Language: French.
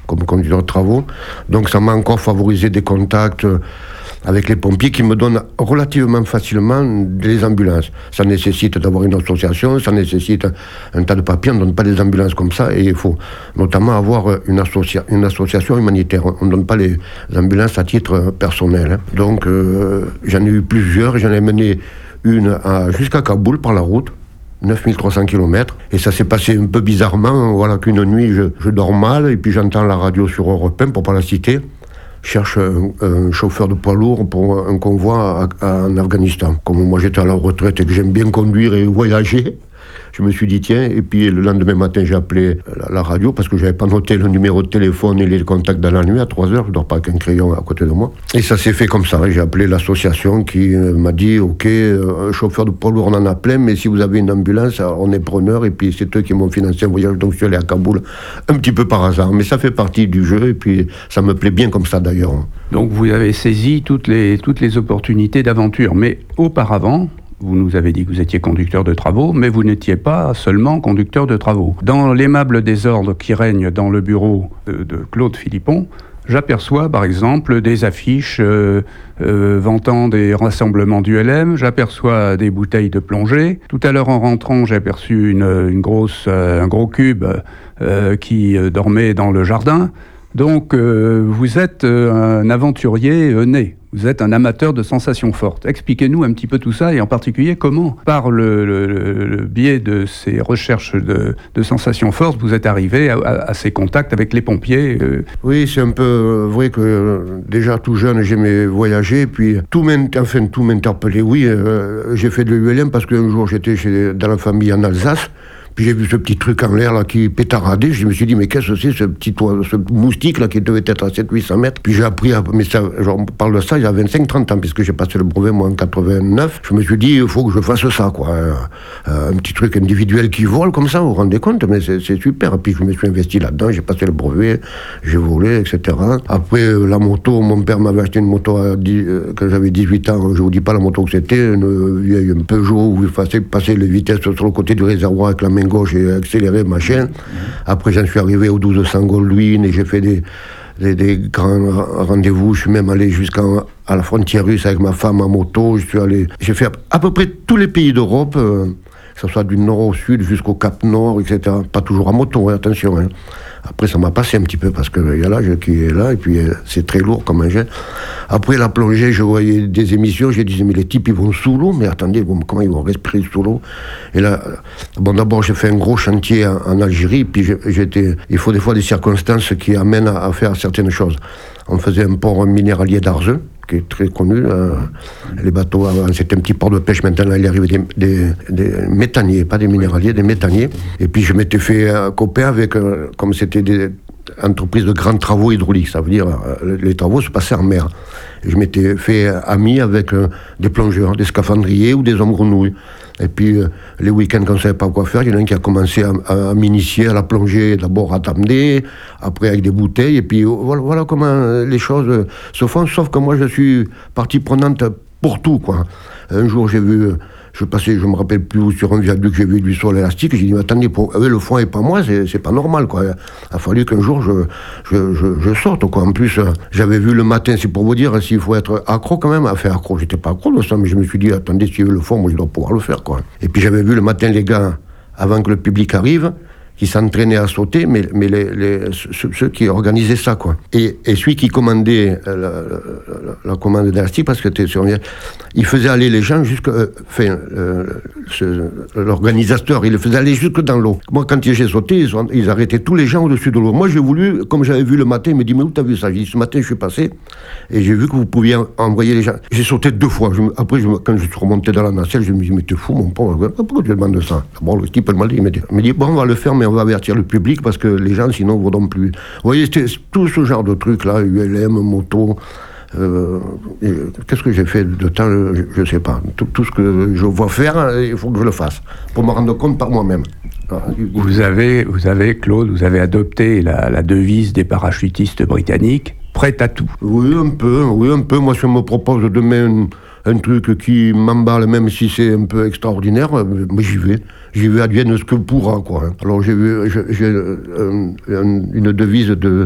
comme conducteur de travaux. Donc ça m'a encore favorisé des contacts avec les pompiers qui me donnent relativement facilement des ambulances. Ça nécessite d'avoir une association, ça nécessite un tas de papiers, on ne donne pas des ambulances comme ça, et il faut notamment avoir une association humanitaire. On ne donne pas les ambulances à titre personnel. Hein. Donc j'en ai eu plusieurs, j'en ai mené une jusqu'à Kaboul par la route, 9300 km, et ça s'est passé un peu bizarrement, voilà qu'une nuit je dors mal, et puis j'entends la radio sur Europe 1, pour pas la citer, cherche un chauffeur de poids lourd pour un convoi en Afghanistan. Comme moi j'étais à la retraite et que j'aime bien conduire et voyager, je me suis dit tiens, et puis le lendemain matin j'ai appelé la radio parce que je n'avais pas noté le numéro de téléphone et les contacts dans la nuit à 3h, je ne dors pas avec un crayon à côté de moi. Et ça s'est fait comme ça, j'ai appelé l'association qui m'a dit ok, un chauffeur de poids lourd on en a plein, mais si vous avez une ambulance on est preneur, et puis c'est eux qui m'ont financé un voyage, donc je suis allé à Kaboul un petit peu par hasard, mais ça fait partie du jeu et puis ça me plaît bien comme ça d'ailleurs. Donc vous avez saisi toutes les opportunités d'aventure, mais auparavant, vous nous avez dit que vous étiez conducteur de travaux, mais vous n'étiez pas seulement conducteur de travaux. Dans l'aimable désordre qui règne dans le bureau de Claude Philippon, j'aperçois par exemple des affiches vantant des rassemblements du LM, j'aperçois des bouteilles de plongée. Tout à l'heure en rentrant, j'ai aperçu un gros cube qui dormait dans le jardin. Donc vous êtes un aventurier né. Vous êtes un amateur de sensations fortes. Expliquez-nous un petit peu tout ça, et en particulier comment, par le biais de ces recherches de sensations fortes, vous êtes arrivé à ces contacts avec les pompiers. Oui, c'est un peu vrai que déjà tout jeune, j'aimais voyager, puis tout m'interpellait. Oui, j'ai fait de l'ULM parce qu'un jour j'étais dans la famille en Alsace. Puis j'ai vu ce petit truc en l'air là qui pétaradait. Je me suis dit, mais qu'est-ce que c'est ce petit ce moustique là qui devait être à 700-800 mètres. Puis j'ai appris, mais ça, on parle de ça il y a 25-30 ans, puisque j'ai passé le brevet moi en 89. Je me suis dit, il faut que je fasse ça, quoi. Un petit truc individuel qui vole comme ça, vous vous rendez compte, mais c'est super. Puis je me suis investi là-dedans, j'ai passé le brevet, j'ai volé, etc. Après, la moto, mon père m'avait acheté une moto quand j'avais 18 ans. Je vous dis pas la moto que c'était, une vieille Peugeot où il fallait passer les vitesses sur le côté du réservoir avec la main gauche et accéléré, machin. Après, j'en suis arrivé aux 1200 Goldwyn et j'ai fait des grands rendez-vous. Je suis même allé jusqu'à la frontière russe avec ma femme en moto. J'ai fait à peu près tous les pays d'Europe, que ce soit du nord au sud jusqu'au Cap Nord, etc. Pas toujours en moto, hein, attention. Hein. Après, ça m'a passé un petit peu parce qu'il y a l'âge qui est là et puis c'est très lourd comme engin. Après la plongée, je voyais des émissions, je disais, mais les types, ils vont sous l'eau, mais attendez, comment ils vont respirer sous l'eau? Et là, bon, d'abord, j'ai fait un gros chantier en Algérie, puis il faut des fois des circonstances qui amènent à faire certaines choses. On faisait un port minéralier d'Arzeux, qui est très connu. Les bateaux, c'était un petit port de pêche, maintenant il arrivait des méthaniers, pas des minéraliers, des méthaniers. Et puis je m'étais fait copain avec, comme c'était des entreprises de grands travaux hydrauliques, ça veut dire les travaux se passaient en mer. Et je m'étais fait ami avec des plongeurs, des scaphandriers ou des hommes grenouilles. Et puis, les week-ends, quand on ne savait pas quoi faire, il y en a un qui a commencé à m'initier à la plongée, d'abord à t'amener, après avec des bouteilles, et puis voilà comment les choses se font, sauf que moi, je suis partie prenante pour tout, quoi. Un jour, je me rappelle plus, sur un viaduc, j'ai vu du sol élastique, j'ai dit, mais attendez, le fond et pas moi, c'est pas normal, quoi. Il a fallu qu'un jour, je sorte, quoi. En plus, j'avais vu le matin, c'est pour vous dire, s'il faut être accro quand même, à faire accro. J'étais pas accro de ça, mais je me suis dit, attendez, si le fond, moi, je dois pouvoir le faire, quoi. Et puis j'avais vu le matin les gars, avant que le public arrive, qui s'entraînaient à sauter, mais ceux qui organisaient ça, quoi. Et celui qui commandait la commande d'élastique, parce que il faisait aller les gens jusque... l'organisateur, il le faisait aller jusque dans l'eau. Moi, quand j'ai sauté, ils arrêtaient tous les gens au-dessus de l'eau. Moi, j'ai voulu, comme j'avais vu le matin, il me dit, mais où t'as vu ça? J'ai dit, ce matin, je suis passé, et j'ai vu que vous pouviez envoyer les gens. J'ai sauté 2 fois. Après, quand je suis remonté dans la nacelle, je me dis, mais t'es fou, mon pauvre, pourquoi tu demandes ça? Bon, le type, il me dit, bon, on va le faire, mais on va avertir le public parce que les gens sinon ne voudront plus. Vous voyez, c'était tout ce genre de trucs là, ULM, moto. Qu'est-ce que j'ai fait de temps, je ne sais pas. Tout ce que je vois faire, il faut que je le fasse pour me rendre compte par moi-même. Vous avez, Claude, vous avez adopté la devise des parachutistes britanniques, prêt à tout. Oui, un peu. Moi, si on me propose demain un truc qui m'emballe, même si c'est un peu extraordinaire, mais j'y vais, advienne ce que pourra, quoi. Alors j'ai une devise de